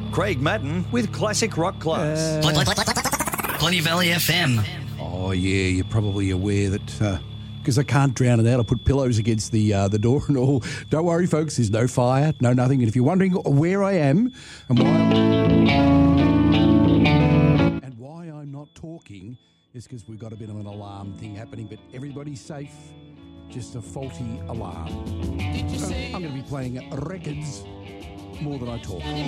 Craig Madden with Classic Rock Class. Plenty Valley FM. Oh, yeah, you're probably aware that because I can't drown it out, I put pillows against the door and all. Don't worry, folks, there's no fire, no nothing. And if you're wondering where I am and why I'm not talking, is because we've got a bit of an alarm thing happening, but everybody's safe. Just a faulty alarm. So I'm going to be playing records more than I talk.